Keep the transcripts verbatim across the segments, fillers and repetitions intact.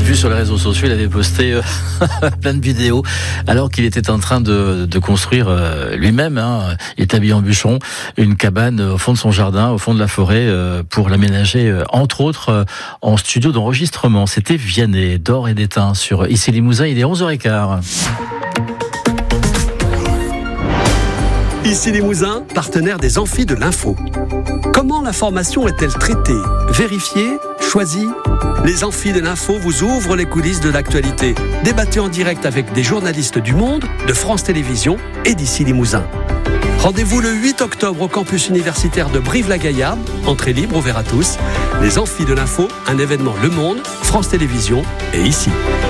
vu sur les réseaux sociaux, il avait posté euh, plein de vidéos alors qu'il était en train de, de construire euh, lui-même, hein, il est habillé en bûcheron, une cabane au fond de son jardin, au fond de la forêt, euh, pour l'aménager, euh, entre autres, euh, en studio d'enregistrement. C'était Vianney, d'or et d'étain sur Ici Limousin, il est onze heures quinze. Ici Limousin, partenaire des Amphis de l'Info. Comment l'information est-elle traitée, vérifiée, choisie ? Les Amphis de l'Info vous ouvrent les coulisses de l'actualité. Débattez en direct avec des journalistes du Monde, de France Télévisions et d'Ici Limousin. Rendez-vous le huit octobre au campus universitaire de Brive-la-Gaillarde. Entrée libre, ouvert à tous. Les Amphis de l'Info, un événement Le Monde, France Télévisions et Ici.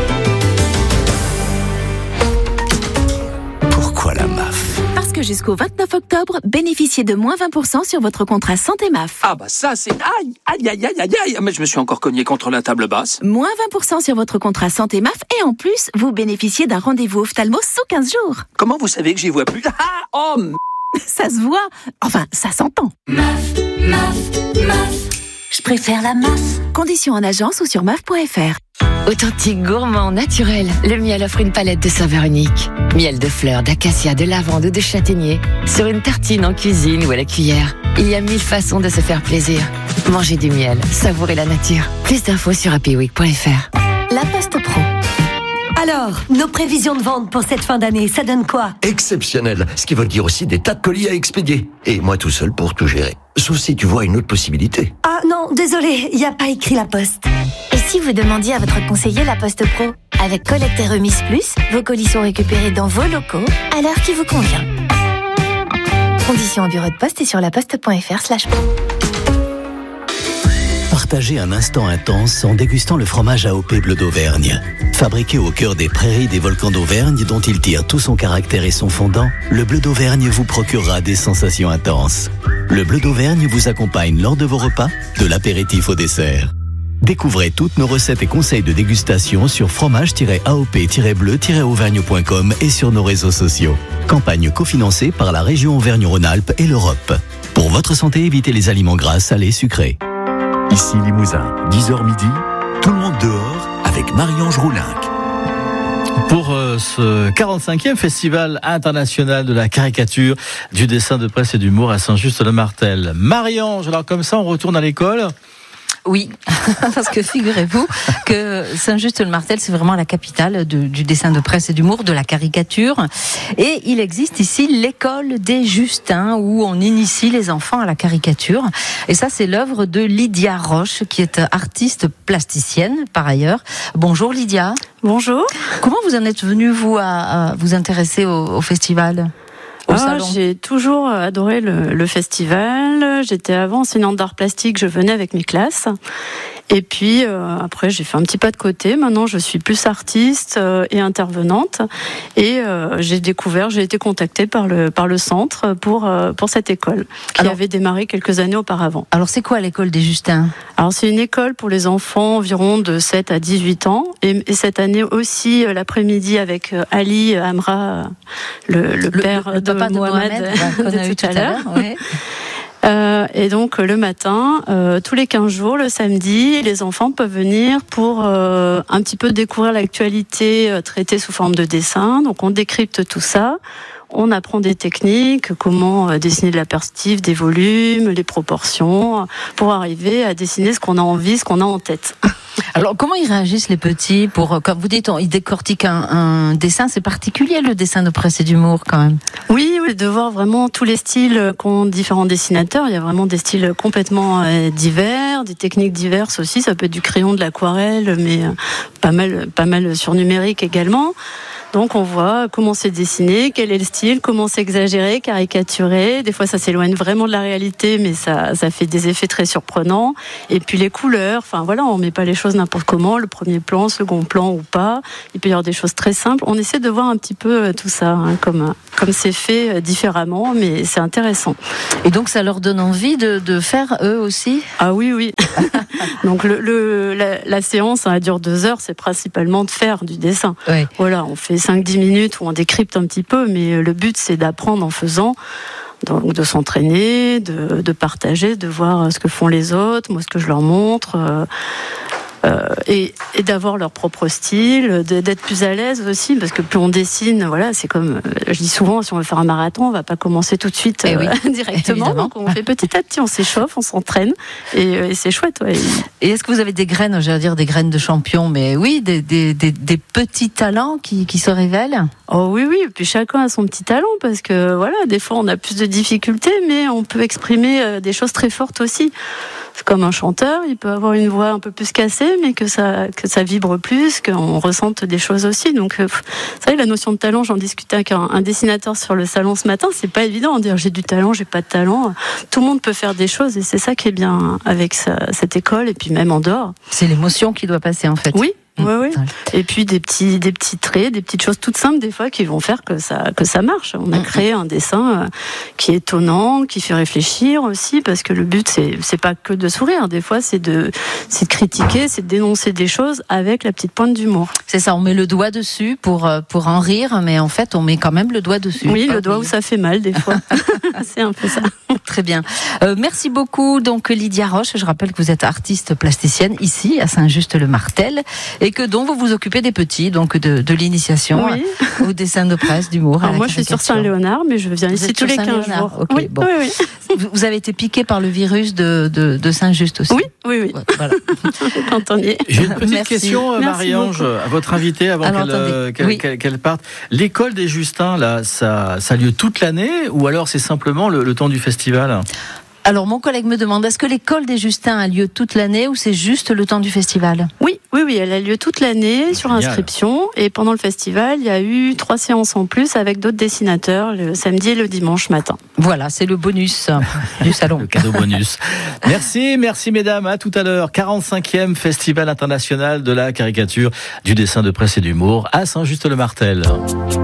Pourquoi la M A F ? Que jusqu'au vingt-neuf octobre, bénéficiez de moins vingt pour cent sur votre contrat santé M A F. Ah bah ça c'est... Aïe, aïe, aïe, aïe, aïe, aïe. Mais je me suis encore cogné contre la table basse. Moins vingt pour cent sur votre contrat santé M A F et en plus, vous bénéficiez d'un rendez-vous ophtalmo sous quinze jours. Comment vous savez que j'y vois plus ? Ah, oh m... Ça se voit. Enfin, ça s'entend. M A F, M A F, M A F. Je préfère la M A F. Conditions en agence ou sur M A F point F R. Authentique, gourmand, naturel, le miel offre une palette de saveurs uniques. Miel de fleurs, d'acacia, de lavande ou de châtaignier. Sur une tartine en cuisine ou à la cuillère. Il y a mille façons de se faire plaisir. Mangez du miel, savourez la nature. Plus d'infos sur happy week point F R. La Poste Pro. Alors, nos prévisions de vente pour cette fin d'année, ça donne quoi ? Exceptionnel, ce qui veut dire aussi des tas de colis à expédier. Et moi tout seul pour tout gérer. Sauf si tu vois une autre possibilité. Ah non, désolé, il n'y a pas écrit La Poste. Et si vous demandiez à votre conseiller La Poste Pro ? Avec collecte et remise plus, vos colis sont récupérés dans vos locaux à l'heure qui vous convient. Conditions en bureau de poste et sur laposte point F R slash pro. Partagez un instant intense en dégustant le fromage A O P Bleu d'Auvergne. Fabriqué au cœur des prairies des volcans d'Auvergne dont il tire tout son caractère et son fondant, le Bleu d'Auvergne vous procurera des sensations intenses. Le Bleu d'Auvergne vous accompagne lors de vos repas, de l'apéritif au dessert. Découvrez toutes nos recettes et conseils de dégustation sur fromage tiret A O P tiret bleu tiret auvergne point com et sur nos réseaux sociaux. Campagne cofinancée par la région Auvergne-Rhône-Alpes et l'Europe. Pour votre santé, évitez les aliments gras, salés, sucrés. Ici Limousin, dix heures midi, tout le monde dehors avec Marie-Ange Roulinck. Pour euh, ce quarante-cinquième festival international de la caricature, du dessin de presse et d'humour à Saint-Just-le-Martel. Marie-Ange, alors comme ça on retourne à l'école ? Oui, parce que figurez-vous que Saint-Just-le-Martel, c'est vraiment la capitale de, du dessin de presse et d'humour, de la caricature. Et il existe ici l'école des Justins, où on initie les enfants à la caricature. Et ça, c'est l'œuvre de Lydia Roche, qui est artiste plasticienne, par ailleurs. Bonjour Lydia. Bonjour. Comment vous en êtes venue, vous, à, à vous intéresser au, au festival ? Ah, j'ai toujours adoré le, le festival. J'étais avant enseignante d'art plastique, je venais avec mes classes. Et puis euh, après, j'ai fait un petit pas de côté. Maintenant, je suis plus artiste euh, et intervenante. Et euh, j'ai découvert, j'ai été contactée par le par le centre pour euh, pour cette école qui alors, avait démarré quelques années auparavant. Alors, c'est quoi l'école des Justins ? Alors, c'est une école pour les enfants environ de sept à dix-huit ans. Et, et cette année aussi, euh, l'après-midi, avec euh, Ali Amra, le, le père le, le de papa de Mohamed, Mohamed qu'on a eu tout à l'heure. Ouais. Euh, et donc le matin, euh, tous les quinze jours, le samedi, les enfants peuvent venir pour euh, un petit peu découvrir l'actualité euh, traitée sous forme de dessin. Donc on décrypte tout ça. On apprend des techniques, comment euh, dessiner de la perspective, des volumes, les proportions, pour arriver à dessiner ce qu'on a envie, ce qu'on a en tête. Alors, comment ils réagissent les petits pour, comme vous dites, ils décortiquent un, un dessin, c'est particulier le dessin de presse et d'humour quand même. Oui, oui, de voir vraiment tous les styles qu'ont différents dessinateurs. Il y a vraiment des styles complètement euh, divers, des techniques diverses aussi. Ça peut être du crayon, de l'aquarelle, mais euh, pas mal, pas mal sur numérique également. Donc on voit comment c'est dessiné, quel est le style, comment c'est exagéré, caricaturé. Des fois ça s'éloigne vraiment de la réalité, mais ça, ça fait des effets très surprenants. Et puis les couleurs, enfin voilà, on met pas les choses n'importe comment, le premier plan, second plan ou pas. Il peut y avoir des choses très simples. On essaie de voir un petit peu tout ça, hein, comme, comme c'est fait différemment, mais c'est intéressant. Et donc ça leur donne envie de, de faire eux aussi ? Ah oui, oui. Donc le, le, la, la séance, ça dure deux heures, c'est principalement de faire du dessin. Oui. Voilà, on fait cinq dix minutes où on décrypte un petit peu, mais le but c'est d'apprendre en faisant, donc de s'entraîner, de, de partager, de voir ce que font les autres, moi ce que je leur montre. euh, et, et d'avoir leur propre style, d'être plus à l'aise aussi, parce que plus on dessine, voilà, c'est comme, je dis souvent, si on veut faire un marathon, on va pas commencer tout de suite euh, oui, directement, évidemment. Donc on fait petit à petit, on s'échauffe, on s'entraîne, et, et c'est chouette. Ouais. Et est-ce que vous avez des graines, j'allais dire des graines de champion, mais oui, des, des, des, des petits talents qui, qui se révèlent? Oh oui, oui, et puis chacun a son petit talent, parce que voilà, des fois on a plus de difficultés, mais on peut exprimer des choses très fortes aussi. C'est comme un chanteur, il peut avoir une voix un peu plus cassée, mais que ça, que ça vibre plus, qu'on ressente des choses aussi. Donc, euh, vous savez, la notion de talent, j'en discutais avec un, un dessinateur sur le salon ce matin, c'est pas évident de dire j'ai du talent, j'ai pas de talent. Tout le monde peut faire des choses, et c'est ça qui est bien avec sa, cette école, et puis même en dehors. C'est l'émotion qui doit passer, en fait. Oui. Oui, oui. Et puis des petits, des petits traits, des petites choses toutes simples des fois qui vont faire que ça, que ça marche. On a créé un dessin qui est étonnant, qui fait réfléchir aussi, parce que le but c'est, c'est pas que de sourire. Des fois c'est de, c'est de critiquer, c'est de dénoncer des choses avec la petite pointe d'humour. C'est ça, on met le doigt dessus pour pour en rire, mais en fait on met quand même le doigt dessus. Oui, le doigt où ça fait mal des fois. C'est un peu ça. Très bien. Euh, merci beaucoup donc Lydia Roche. Je rappelle que vous êtes artiste plasticienne ici à Saint-Just-le-Martel. Et que donc vous vous occupez des petits, donc de, de l'initiation oui. au dessin de presse, d'humour. Alors moi je suis sur Saint-Léonard, mais je viens vous ici tous les quinze jours. Okay, oui, bon. oui, oui. Vous avez été piqué par le virus de, de, de Saint-Just aussi. Oui, oui, oui. Ouais, voilà. Quand on y est. J'ai une petite Merci. question, Marie-Ange, à votre invitée, avant alors, qu'elle, euh, qu'elle, oui. qu'elle, qu'elle parte. L'école des Justins, là, ça, ça a lieu toute l'année, ou alors c'est simplement le, le temps du festival ? Alors, mon collègue me demande, est-ce que l'école des Justins a lieu toute l'année ou c'est juste le temps du festival ? Oui, oui, oui, elle a lieu toute l'année sur Génial. Inscription. Et pendant le festival, il y a eu trois séances en plus avec d'autres dessinateurs le samedi et le dimanche matin. Voilà, c'est le bonus du salon. Le cadeau bonus. Merci, merci mesdames. À tout à l'heure. quarante-cinquième Festival international de la caricature, du dessin de presse et d'humour à Saint-Just-le-Martel.